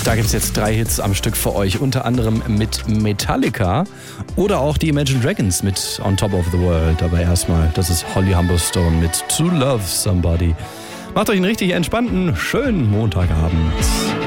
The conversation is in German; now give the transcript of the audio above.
Da gibt es jetzt 3 Hits am Stück für euch, unter anderem mit Metallica oder auch die Imagine Dragons mit On Top of the World. Aber erstmal, das ist Holly Humberstone mit To Love Somebody. Macht euch einen richtig entspannten, schönen Montagabend.